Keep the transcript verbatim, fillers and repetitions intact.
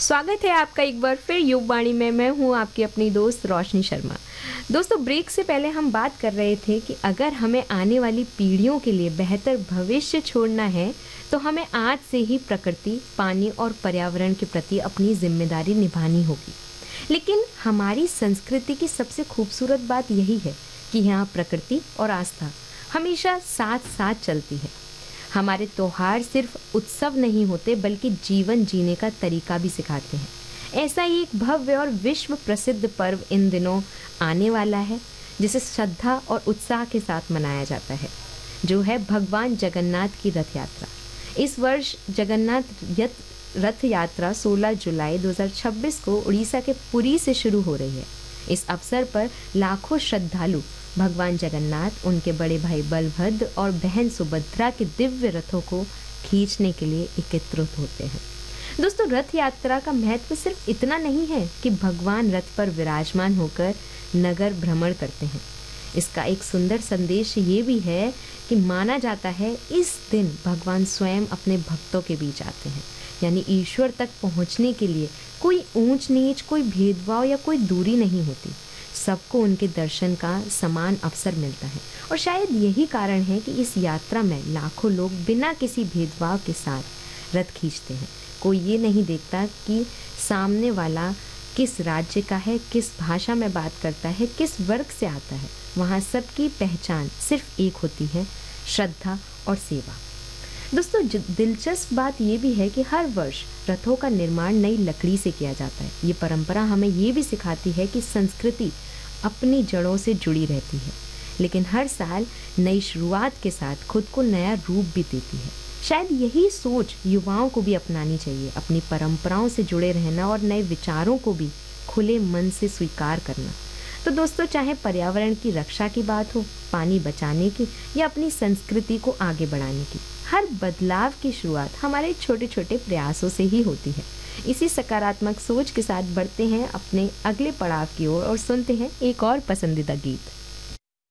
स्वागत है आपका एक बार फिर युगवाणी में। मैं हूँ आपकी अपनी दोस्त रोशनी शर्मा। दोस्तों, ब्रेक से पहले हम बात कर रहे थे कि अगर हमें आने वाली पीढ़ियों के लिए बेहतर भविष्य छोड़ना है तो हमें आज से ही प्रकृति, पानी और पर्यावरण के प्रति अपनी जिम्मेदारी निभानी होगी। लेकिन हमारी संस्कृति की सबसे खूबसूरत बात यही है कि यहाँ प्रकृति और आस्था हमेशा साथ साथ चलती है। हमारे त्योहार सिर्फ उत्सव नहीं होते बल्कि जीवन जीने का तरीका भी सिखाते हैं। ऐसा ही एक भव्य और विश्व प्रसिद्ध पर्व इन दिनों आने वाला है जिसे श्रद्धा और उत्साह के साथ मनाया जाता है, जो है भगवान जगन्नाथ की रथ यात्रा। इस वर्ष जगन्नाथ रथ यात्रा सोलह जुलाई दो हज़ार छब्बीस को उड़ीसा के पुरी से शुरू हो रही है। इस अवसर पर लाखों श्रद्धालु भगवान जगन्नाथ, उनके बड़े भाई बलभद्र और बहन सुभद्रा के दिव्य रथों को खींचने के लिए एकत्रित होते हैं। दोस्तों, रथ यात्रा का महत्व सिर्फ इतना नहीं है कि भगवान रथ पर विराजमान होकर नगर भ्रमण करते हैं। इसका एक सुंदर संदेश ये भी है कि माना जाता है इस दिन भगवान स्वयं अपने भक्तों के बीच आते हैं। यानी ईश्वर तक पहुंचने के लिए कोई ऊंच नीच, कोई भेदभाव या कोई दूरी नहीं होती। सबको उनके दर्शन का समान अवसर मिलता है और शायद यही कारण है कि इस यात्रा में लाखों लोग बिना किसी भेदभाव के साथ रथ खींचते हैं। कोई ये नहीं देखता कि सामने वाला किस राज्य का है, किस भाषा में बात करता है, किस वर्ग से आता है। वहाँ सबकी पहचान सिर्फ एक होती है, श्रद्धा और सेवा। दोस्तों, दिलचस्प बात ये भी है कि हर वर्ष रथों का निर्माण नई लकड़ी से किया जाता है। ये परंपरा हमें ये भी सिखाती है कि संस्कृति अपनी जड़ों से जुड़ी रहती है, लेकिन हर साल नई शुरुआत के साथ खुद को नया रूप भी देती है। शायद यही सोच युवाओं को भी अपनानी चाहिए, अपनी परंपराओं से जुड़े रहना और नए विचारों को भी खुले मन से स्वीकार करना। तो दोस्तों, चाहे पर्यावरण की रक्षा की बात हो, पानी बचाने की या अपनी संस्कृति को आगे बढ़ाने की, हर बदलाव की शुरुआत हमारे छोटे छोटे प्रयासों से ही होती है। इसी सकारात्मक सोच के साथ बढ़ते हैं अपने अगले पड़ाव की ओर और सुनते हैं एक और पसंदीदा गीत।